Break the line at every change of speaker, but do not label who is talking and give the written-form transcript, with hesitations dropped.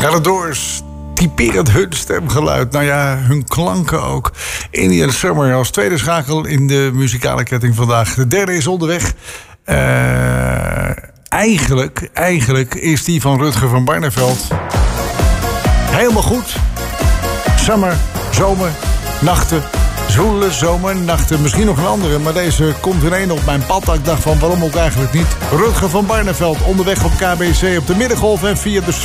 Doors, typerend hun stemgeluid. Nou ja, hun klanken ook. Indian Summer als tweede schakel in de muzikale ketting vandaag. De derde is onderweg. Eigenlijk is die van Rutger van Barneveld helemaal goed. Summer, zomer, nachten. Zwoele zomernachten, misschien nog een andere, maar deze komt in één op mijn pad. Ik dacht van, waarom ook eigenlijk niet? Rutger van Barneveld, onderweg op KBC op de Middengolf en via de